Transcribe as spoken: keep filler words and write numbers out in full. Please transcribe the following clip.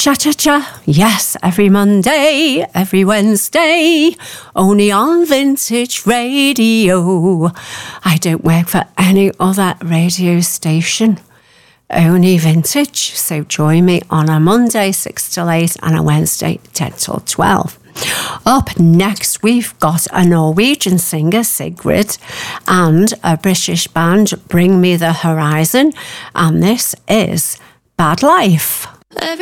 Cha-cha-cha, yes, every Monday, every Wednesday, only on Vintage Radio. I don't work for any other radio station, only Vintage. So join me on a Monday, six till eight, and a Wednesday, ten till twelve. Up next, we've got a Norwegian singer, Sigrid, and a British band, Bring Me the Horizon, and this is Bad Life. Every